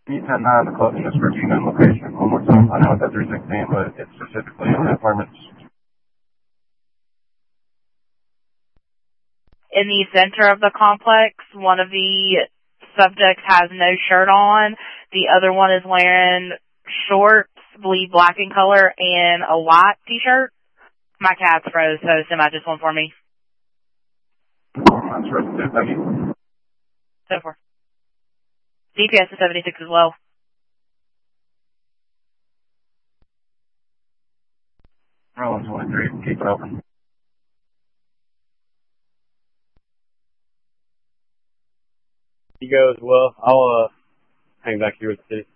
E10-9, the closest Virginia location. One more time. I know it's at 316, but it's specifically in the apartments. In the center of the complex, one of the subjects has no shirt on. The other one is wearing shorts, bleed black in color, and a white t-shirt. My cat's froze, so semi just one for me. That's right. Thank you. So far. DPS is 76 as well. Rollins 23. Keep it open. You go as well. I'll hang back here with the city.